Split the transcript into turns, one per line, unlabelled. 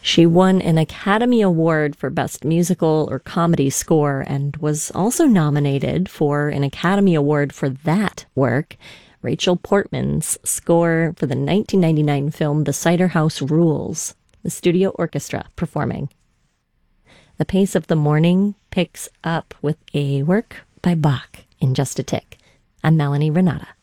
She won an Academy Award for Best Musical or Comedy Score and was also nominated for an Academy Award for that work, Rachel Portman's score for the 1999 film The Cider House Rules, the studio orchestra performing. The pace of the morning picks up with a work by Bach in just a tick. I'm Melanie Renata.